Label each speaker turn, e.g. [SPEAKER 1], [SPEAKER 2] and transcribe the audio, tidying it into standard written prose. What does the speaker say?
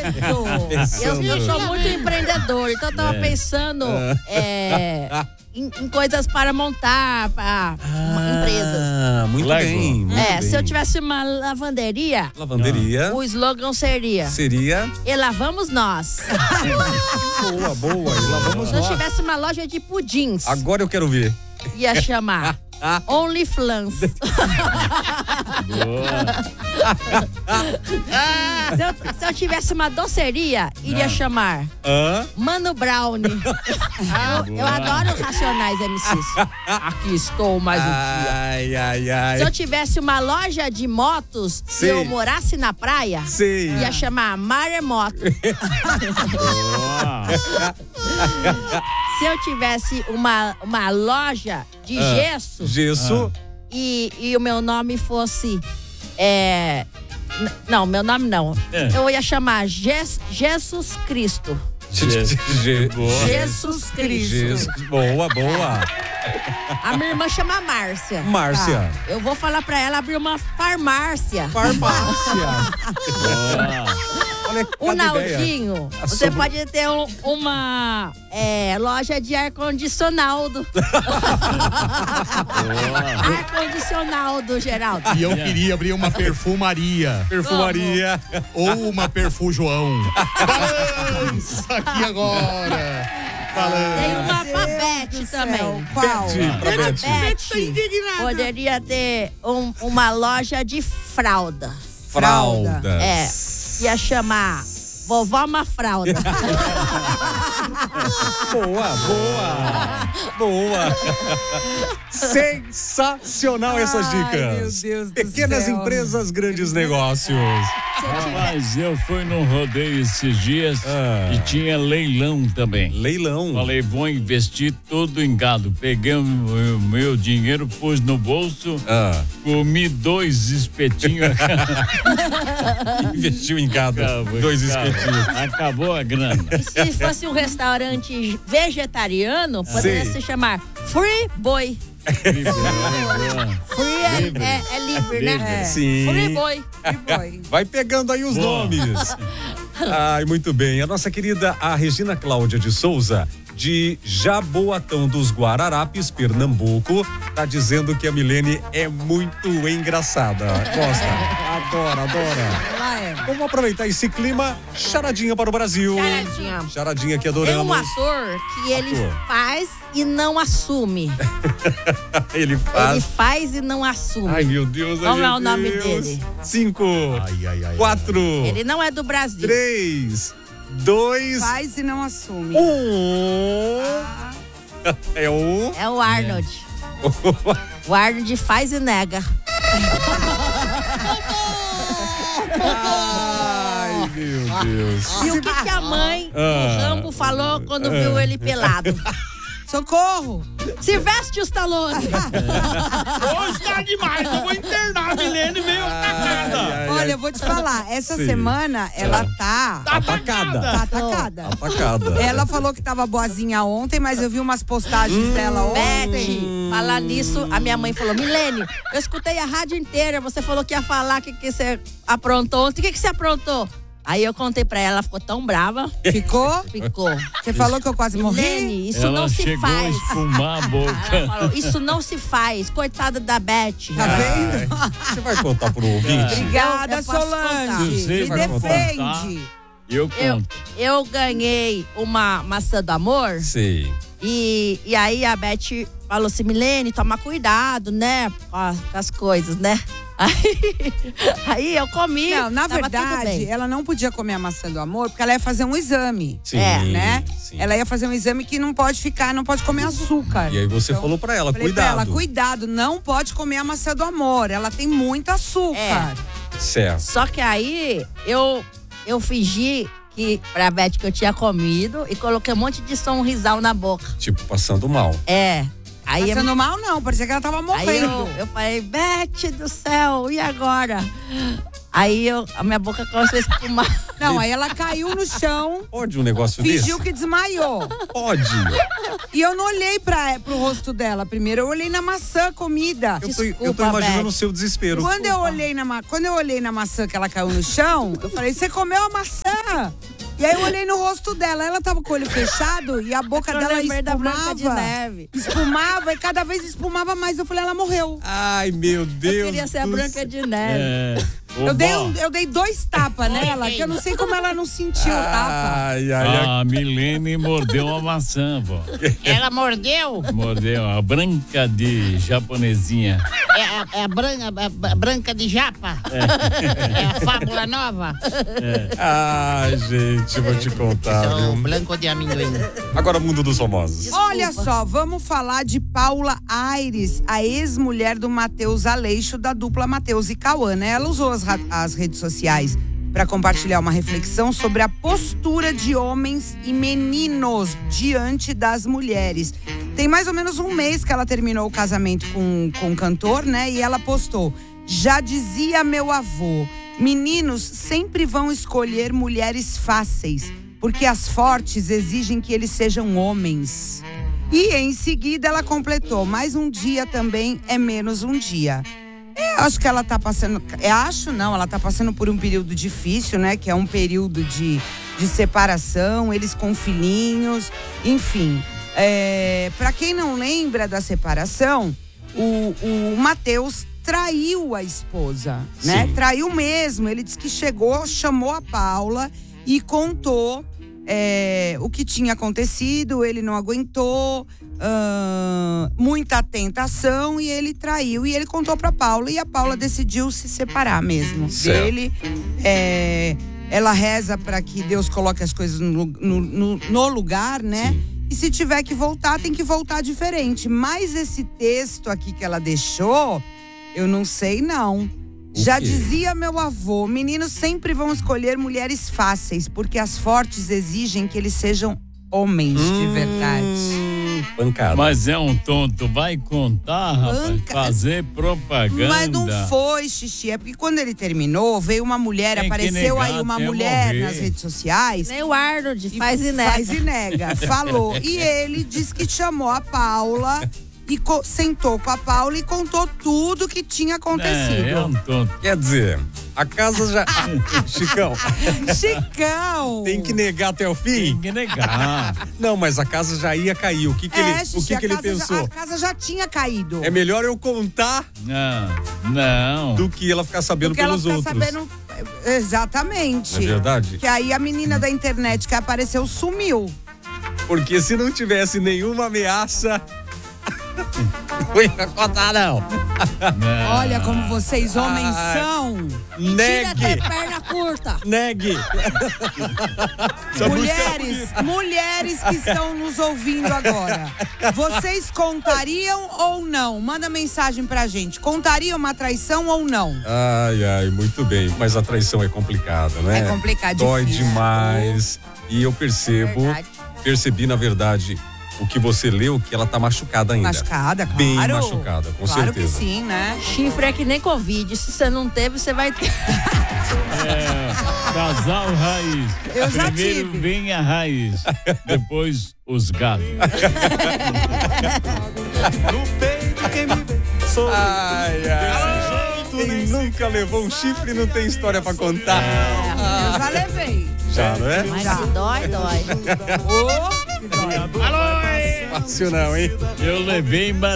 [SPEAKER 1] Eu sou muito empreendedor, então eu tava pensando em coisas para montar empresas.
[SPEAKER 2] Muito bem. Muito bem.
[SPEAKER 1] Se eu tivesse uma lavanderia, o slogan seria: E lá vamos nós.
[SPEAKER 2] Boa. E lá vamos
[SPEAKER 1] nós. Se eu tivesse uma loja de pudins,
[SPEAKER 2] agora eu quero ver.
[SPEAKER 1] Ia chamar Only Flans. Se eu tivesse uma doceria, iria chamar Mano Brownie. Eu adoro Racionais MCs. Aqui estou mais um dia. Se eu tivesse uma loja de motos e eu morasse na praia, ia chamar Maremoto. Se eu tivesse uma loja de gesso e o meu nome fosse não, meu nome não. Eu ia chamar Jesus Cristo. Jesus Cristo.
[SPEAKER 2] Boa.
[SPEAKER 1] A minha irmã chama Márcia. Eu vou falar pra ela abrir uma farmácia. O Naldinho, você pode ter uma loja de ar-condicionado. Ar-condicionado, Geraldo.
[SPEAKER 3] E eu queria abrir uma perfumaria. Ou uma Perfujoão. Balança aqui agora.
[SPEAKER 1] Tem uma Babette também.
[SPEAKER 3] Qual?
[SPEAKER 1] Babette poderia ter uma loja de fraldas. Ia chamar Vovó Mafralda.
[SPEAKER 2] Boa. Sensacional essas dicas.
[SPEAKER 4] Meu Deus do
[SPEAKER 2] Pequenas
[SPEAKER 4] céu.
[SPEAKER 2] empresas, grandes negócios.
[SPEAKER 5] Mas eu fui num rodeio esses dias e tinha leilão também. Falei, vou investir tudo em gado. Peguei o meu dinheiro, pus no bolso, comi 2 espetinhos.
[SPEAKER 2] Investiu em gado, 2 espetinhos.
[SPEAKER 5] Acabou a grana.
[SPEAKER 1] E se fosse um restaurante vegetariano, poderia se chamar Free Boy. Free é livre, né?
[SPEAKER 2] Sim.
[SPEAKER 1] Free Boy.
[SPEAKER 2] Vai pegando aí os nomes. Ai, muito bem. A nossa querida, a Regina Cláudia de Souza, de Jaboatão dos Guararapes, Pernambuco, tá dizendo que a Milene é muito engraçada. Gosta, adora. Vamos aproveitar esse clima. Charadinha para o Brasil. Charadinha que adoramos.
[SPEAKER 1] Tem um ator que ele faz e não assume.
[SPEAKER 2] Ele
[SPEAKER 1] faz e não assume.
[SPEAKER 2] Ai, meu Deus.
[SPEAKER 1] Qual é o nome dele?
[SPEAKER 2] 5, 4.
[SPEAKER 1] Ele não é do Brasil.
[SPEAKER 2] 3, 2.
[SPEAKER 4] Faz e não assume.
[SPEAKER 2] 1. É
[SPEAKER 1] o Arnold. O Arnold faz e nega.
[SPEAKER 2] Ai, meu Deus.
[SPEAKER 1] E o que a mãe do Rambo falou quando viu ele pelado?
[SPEAKER 4] Socorro!
[SPEAKER 1] Silvestre Stallone!
[SPEAKER 5] Hoje tá demais, eu vou internar a Milene meio atacada.
[SPEAKER 4] Olha, eu vou te falar, essa semana ela tá
[SPEAKER 2] atacada.
[SPEAKER 4] Ela falou que tava boazinha ontem, mas eu vi umas postagens dela ontem.
[SPEAKER 1] Beth, falar nisso, a minha mãe falou: Milene, eu escutei a rádio inteira, você falou que ia falar que você aprontou ontem. O que você aprontou? Aí eu contei pra ela, ficou tão brava.
[SPEAKER 4] Ficou?
[SPEAKER 1] Ficou.
[SPEAKER 4] Você falou que eu quase morri?
[SPEAKER 1] Milene, isso não se faz.
[SPEAKER 5] Ela chegou a esfumar a boca.
[SPEAKER 1] Ela falou, isso não se faz. Coitada da Beth.
[SPEAKER 4] Tá vendo?
[SPEAKER 2] Você vai contar pro ouvinte?
[SPEAKER 4] Obrigada,
[SPEAKER 1] Eu posso
[SPEAKER 4] Solange. Me defende.
[SPEAKER 5] Eu conto.
[SPEAKER 1] Eu ganhei uma maçã do amor.
[SPEAKER 2] Sei.
[SPEAKER 1] E aí a Beth falou assim: Milene, toma cuidado, né? Com as coisas, né? Aí eu comi.
[SPEAKER 4] Não, na verdade, ela não podia comer a maçã do amor porque ela ia fazer um exame.
[SPEAKER 2] Sim,
[SPEAKER 4] né?
[SPEAKER 2] sim.
[SPEAKER 4] Ela ia fazer um exame que não pode comer açúcar.
[SPEAKER 2] E aí você falou pra ela,
[SPEAKER 4] Falei
[SPEAKER 2] cuidado.
[SPEAKER 4] pra ela, cuidado, não pode comer a maçã do amor. Ela tem muito açúcar.
[SPEAKER 2] Certo.
[SPEAKER 1] Só que aí eu fingi pra Beth que eu tinha comido e coloquei um monte de sorrisal na boca.
[SPEAKER 2] Tipo, passando mal.
[SPEAKER 1] Aí
[SPEAKER 4] passando mal não, parecia que ela tava morrendo.
[SPEAKER 1] Aí eu falei, Beth do céu, e agora? Aí a minha boca começou a espumar.
[SPEAKER 4] Não, aí ela caiu no chão.
[SPEAKER 2] Pode um negócio desse?
[SPEAKER 4] Fingiu que desmaiou.
[SPEAKER 2] Pode.
[SPEAKER 4] E eu não olhei pro rosto dela primeiro, eu olhei na maçã, comida.
[SPEAKER 2] Eu tô imaginando o seu desespero.
[SPEAKER 4] Quando eu olhei na maçã que ela caiu no chão, eu falei, você comeu a maçã? E aí eu olhei no rosto dela, ela tava com o olho fechado e a boca dela espumava. Espumava e cada vez espumava mais. Eu falei, ela morreu.
[SPEAKER 2] Ai, meu Deus.
[SPEAKER 1] Eu queria ser a Branca de Neve.
[SPEAKER 4] Eu dei 2 tapas nela, que eu não sei como ela não sentiu o tapa.
[SPEAKER 5] A Milene mordeu uma maçã, vó.
[SPEAKER 1] Ela mordeu?
[SPEAKER 5] Mordeu, a branca de japonesinha.
[SPEAKER 1] É a branca de japa? É a fábula nova?
[SPEAKER 2] Ai, gente, vou te contar, viu?
[SPEAKER 1] Branco de amendoim.
[SPEAKER 2] Agora, mundo dos famosos.
[SPEAKER 4] Olha só, vamos falar de Paula Aires, a ex-mulher do Matheus Aleixo, da dupla Matheus e Cauã, né? Ela usou as redes sociais para compartilhar uma reflexão sobre a postura de homens e meninos diante das mulheres. Tem mais ou menos um mês que ela terminou o casamento com o cantor, né? E ela postou: já dizia meu avô, meninos sempre vão escolher mulheres fáceis, porque as fortes exigem que eles sejam homens. E em seguida ela completou: mais um dia também é menos um dia. Eu acho que ela tá passando, ela tá passando por um período difícil, né? Que é um período de separação, eles com filhinhos, enfim. Pra quem não lembra da separação, o Matheus traiu a esposa, né?
[SPEAKER 2] Sim.
[SPEAKER 4] Traiu mesmo, ele disse que chegou, chamou a Paula e contou o que tinha acontecido, ele não aguentou, muita tentação e ele traiu. E ele contou pra Paula e a Paula decidiu se separar mesmo dele. Ela reza pra que Deus coloque as coisas no lugar, né?
[SPEAKER 2] Sim.
[SPEAKER 4] E se tiver que voltar, tem que voltar diferente. Mas esse texto aqui que ela deixou, eu não sei não. Já dizia meu avô, meninos sempre vão escolher mulheres fáceis, porque as fortes exigem que eles sejam homens de verdade.
[SPEAKER 2] Pancada.
[SPEAKER 5] Mas é um tonto, vai contar, rapaz, fazer propaganda.
[SPEAKER 4] Mas não foi, Xixi, é porque quando ele terminou, veio uma mulher, apareceu aí uma mulher nas redes sociais.
[SPEAKER 1] Nem o Arnold, faz e nega.
[SPEAKER 4] Faz e nega, falou. E ele disse que chamou a Paula e sentou com a Paula e contou tudo que tinha acontecido.
[SPEAKER 5] É um tonto.
[SPEAKER 2] Quer dizer, a casa já... Chicão.
[SPEAKER 4] Tem
[SPEAKER 2] que negar até o fim?
[SPEAKER 5] Tem que negar.
[SPEAKER 2] Não, mas a casa já ia cair. O que ele pensou?
[SPEAKER 4] A casa já tinha caído.
[SPEAKER 2] É melhor eu contar
[SPEAKER 5] Não.
[SPEAKER 2] do que ela ficar sabendo pelos outros.
[SPEAKER 4] Exatamente.
[SPEAKER 2] É verdade?
[SPEAKER 4] Que aí a menina da internet que apareceu sumiu.
[SPEAKER 2] Porque se não tivesse nenhuma ameaça... Não ia contar, não.
[SPEAKER 4] Olha como vocês homens são.
[SPEAKER 2] Negue.
[SPEAKER 1] Perna curta.
[SPEAKER 2] Negue.
[SPEAKER 4] Mulheres que estão nos ouvindo agora. Vocês contariam ou não? Manda mensagem pra gente. Contariam uma traição ou não?
[SPEAKER 2] Ai, muito bem. Mas a traição é complicada, né?
[SPEAKER 4] É complicado.
[SPEAKER 2] Dói demais. E eu percebi, na verdade, o que você leu, que ela tá machucada ainda.
[SPEAKER 4] Machucada, claro.
[SPEAKER 2] Bem machucada, com certeza.
[SPEAKER 4] Claro que sim, né?
[SPEAKER 1] Chifre é que nem Covid. Se você não teve, você vai ter.
[SPEAKER 5] Casal raiz.
[SPEAKER 4] Eu já
[SPEAKER 5] Primeiro
[SPEAKER 4] tive.
[SPEAKER 5] vem a raiz, depois os gatos.
[SPEAKER 2] Quem nunca levou um chifre não tem história pra contar.
[SPEAKER 4] Eu já levei.
[SPEAKER 2] Já, não é?
[SPEAKER 1] Mas dói.
[SPEAKER 2] Fácil não, hein?
[SPEAKER 5] Eu levei